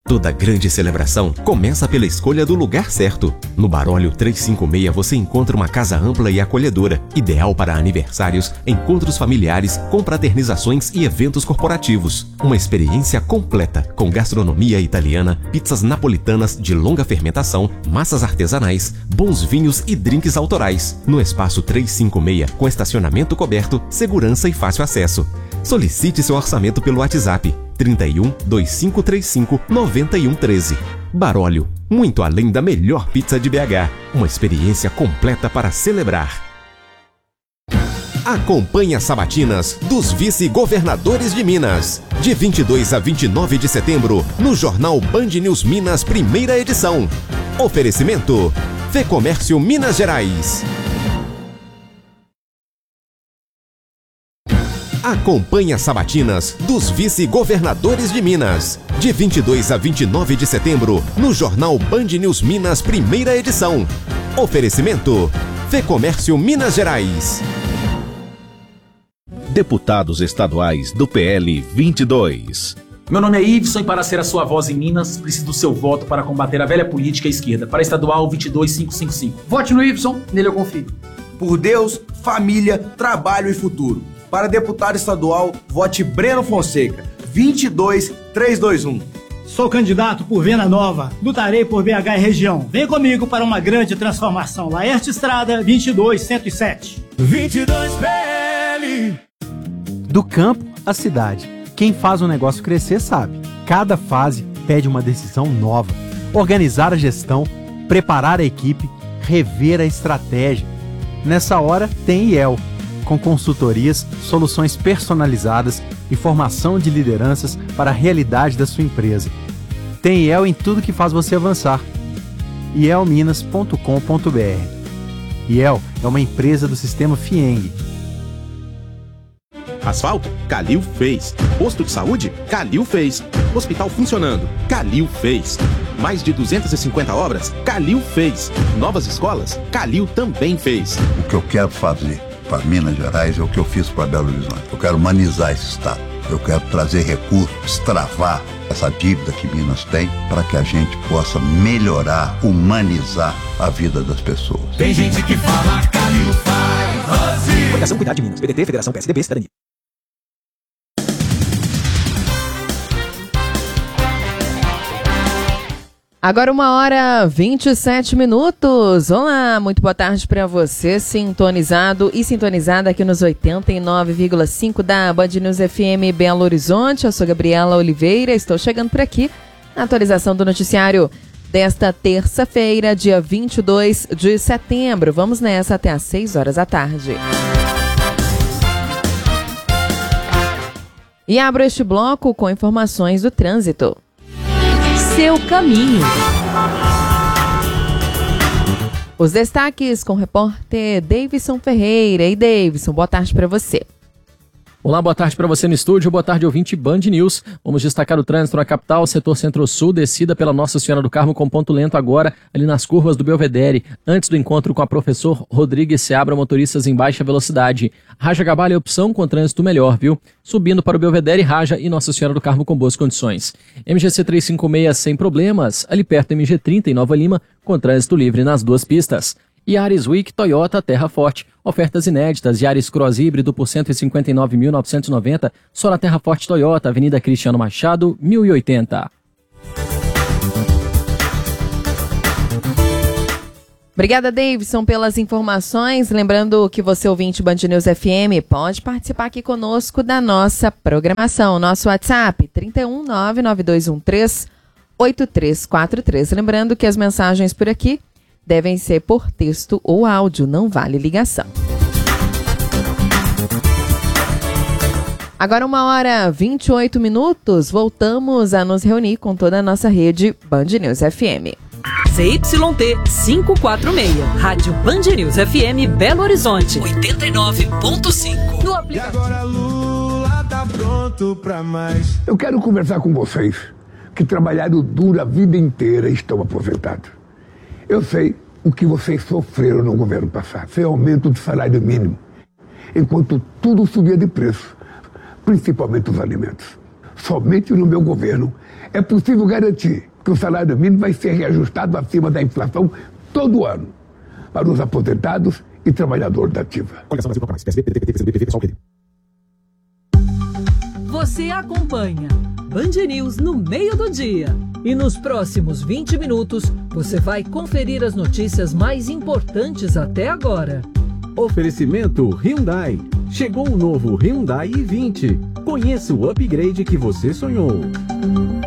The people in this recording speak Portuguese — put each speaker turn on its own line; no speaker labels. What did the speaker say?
Toda grande celebração começa pela escolha do lugar certo. No Barólio 356 você encontra uma casa ampla e acolhedora, ideal para aniversários, encontros familiares, confraternizações e eventos corporativos. Uma experiência completa, com gastronomia italiana, pizzas napolitanas de longa fermentação, massas artesanais, bons vinhos e drinks autorais. No espaço 356, com estacionamento coberto, segurança e fácil acesso. Solicite seu orçamento pelo WhatsApp 31 2535 9113. Barólio, muito além da melhor pizza de BH. Uma experiência completa para celebrar. Acompanhe as sabatinas dos vice-governadores de Minas. De 22 a 29 de setembro, no Jornal Band News Minas, primeira edição. Oferecimento: Fecomércio Minas Gerais. Acompanhe as sabatinas dos vice-governadores de Minas. De 22 a 29 de setembro, no Jornal Band News Minas, primeira edição. Oferecimento: Fecomércio Minas Gerais.
Deputados estaduais do PL 22.
Meu nome é Iveson e para ser a sua voz em Minas, preciso do seu voto para combater a velha política à esquerda. Para estadual 22555.
Vote no Iveson, nele eu confio.
Por Deus, família, trabalho e futuro. Para deputado estadual, vote Breno Fonseca, 22321.
Sou candidato por Venda Nova, lutarei por BH e região. Vem comigo para uma grande transformação. Laerte Estrada, 22107.
22 PL.
Do campo à cidade, quem faz um negócio crescer sabe. Cada fase pede uma decisão nova. Organizar a gestão, preparar a equipe, rever a estratégia. Nessa hora tem IEL, com consultorias, soluções personalizadas e formação de lideranças para a realidade da sua empresa. Tem IEL em tudo que faz você avançar. ielminas.com.br. IEL é uma empresa do Sistema Fieng.
Asfalto? Calil fez. Posto de saúde? Calil fez. Hospital funcionando? Calil fez. Mais de 250 obras? Calil fez. Novas escolas? Calil também fez.
O que eu quero fazer para Minas Gerais é o que eu fiz para Belo Horizonte. Eu quero humanizar esse estado. Eu quero trazer recursos, destravar essa dívida que Minas tem para que a gente possa melhorar, humanizar a vida das pessoas.
Tem gente que fala Calil faz.
Fundação Cuidar de Minas, PDT, Federação PSDB, Cidadania.
Agora 1h27. Olá, muito boa tarde para você, sintonizado e sintonizada aqui nos 89,5 da Band News FM Belo Horizonte. Eu sou Gabriela Oliveira, estou chegando por aqui na atualização do noticiário desta terça-feira, dia 22 de setembro. Vamos nessa até às 6 horas da tarde. E abro este bloco com informações do trânsito. Seu caminho. Os destaques com o repórter Davidson Ferreira. E Davidson, boa tarde para você.
Olá, boa tarde para você no estúdio, boa tarde ouvinte Band News. Vamos destacar o trânsito na capital, setor centro-sul, descida pela Nossa Senhora do Carmo com ponto lento agora ali nas curvas do Belvedere, antes do encontro com a Professor Rodrigues Seabra, motoristas em baixa velocidade. Raja Gabala é opção com trânsito melhor, viu? Subindo para o Belvedere, Raja e Nossa Senhora do Carmo com boas condições. MGC 356 sem problemas, ali perto MG30 em Nova Lima, com trânsito livre nas duas pistas. Yaris Week Toyota Terra Forte. Ofertas inéditas. Yaris Cross híbrido por R$ 159.990. Só na Terra Forte Toyota, Avenida Cristiano Machado, 1080.
Obrigada, Davidson, pelas informações. Lembrando que você, ouvinte Band News FM, pode participar aqui conosco da nossa programação. Nosso WhatsApp, 31992138343. Lembrando que as mensagens por aqui devem ser por texto ou áudio, não vale ligação. Agora 1h28, voltamos a nos reunir com toda a nossa rede Band News FM.
ZYT 546, Rádio Band News FM Belo Horizonte, 89.5. No aplicativo.
E agora Lula tá pronto pra mais.
Eu quero conversar com vocês que trabalharam duro a vida inteira e estão aposentados. Eu sei o que vocês sofreram no governo passado. Foi aumento do salário mínimo, enquanto tudo subia de preço, principalmente os alimentos. Somente no meu governo é possível garantir que o salário mínimo vai ser reajustado acima da inflação todo ano para os aposentados e trabalhadores da ativa.
Você acompanha Band News no meio do dia. E nos próximos 20 minutos, você vai conferir as notícias mais importantes até agora.
Oferecimento Hyundai. Chegou o novo Hyundai i20. Conheça o upgrade que você sonhou.